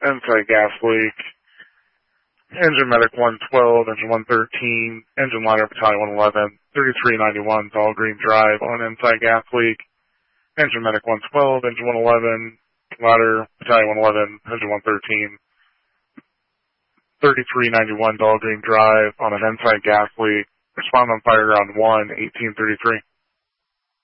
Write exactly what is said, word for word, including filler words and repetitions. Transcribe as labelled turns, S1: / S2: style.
S1: inside gas leak. Engine medic one twelve, engine one thirteen, engine ladder battalion one eleven, thirty-three ninety-one, Tall Green Drive on an inside gas leak. Engine medic one twelve, engine one eleven, ladder battalion one eleven, engine one thirteen, thirty-three ninety-one, Tall Green Drive on an inside gas leak. Respond on fire ground one, eighteen thirty-three.